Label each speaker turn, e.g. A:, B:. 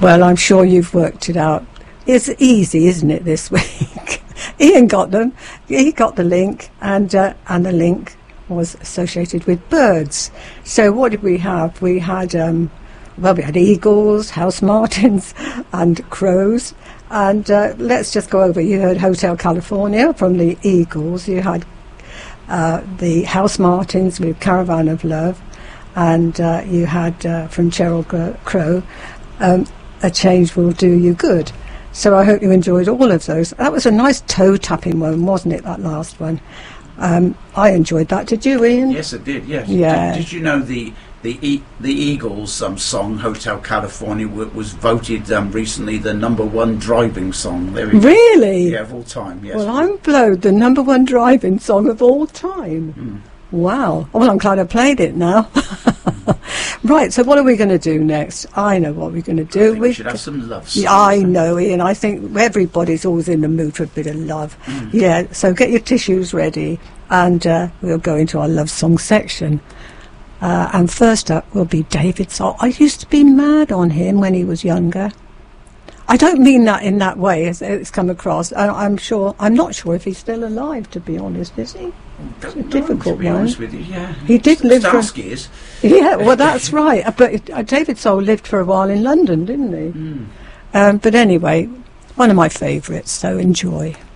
A: Well, I'm sure you've worked it out. It's easy, isn't it, this week? Ian got them. He got the link, and the link was associated with birds. So what did we have? We had, we had eagles, house martins, and crows. And let's just go over. You heard Hotel California from the Eagles. You had the house martins with Caravan of Love. And you had from Sheryl Crow, A Change Will Do You Good. So I hope you enjoyed all of those. That was a nice toe-tapping one, wasn't it, that last one? I enjoyed that. Did you, Ian?
B: Yes, I did, yes.
A: Yeah.
B: Did you know the Eagles song, Hotel California, was voted recently the #1 driving song? There we go.
A: Really?
B: Yeah, of all time, yes.
A: Well, I'm blowed, the #1 driving song of all time.
B: Mm.
A: Wow. Well, I'm glad I played it now. Right, so what are we going to do next? I know what we're going to do.
B: We should have some love songs.
A: Yeah, I know, Ian. I think everybody's always in the mood for a bit of love.
B: Mm.
A: Yeah, so get your tissues ready, and we'll go into our love song section. And first up will be David Soul. I used to be mad on him when he was younger. I don't mean that in that way, as it's come across. I'm not sure if he's still alive, to be honest, is he? It's a difficult
B: to be
A: one.
B: honest with you, yeah.
A: He did live for...
B: Starsky is.
A: Yeah, well, that's right. But David Soul lived for a while in London, didn't he?
B: Mm.
A: But anyway, one of my favourites, so enjoy.